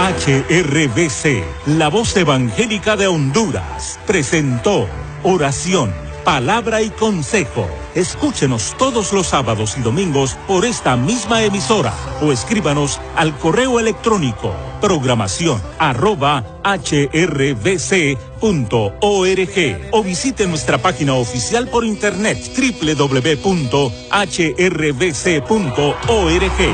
HRBC, la voz evangélica de Honduras, presentó Oración, Palabra y Consejo. Escúchenos todos los sábados y domingos por esta misma emisora o escríbanos al correo electrónico programación@hrbc.org o visite nuestra página oficial por internet www.hrbc.org.